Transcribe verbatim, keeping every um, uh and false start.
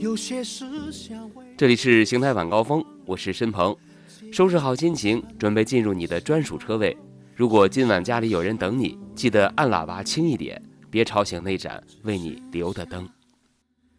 这里是邢台晚高峰，我是申鹏，收拾好心情，准备进入你的专属车位。如果今晚家里有人等你，记得按喇叭轻一点，别吵醒那盏为你留的灯。